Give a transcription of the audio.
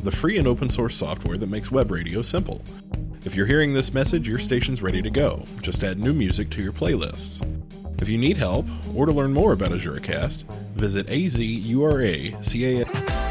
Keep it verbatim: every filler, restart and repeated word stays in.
the free and open source software that makes web radio simple. If you're hearing this message, your station's ready to go. Just add new music to your playlists. If you need help, or to learn more about AzuraCast, visit azuracast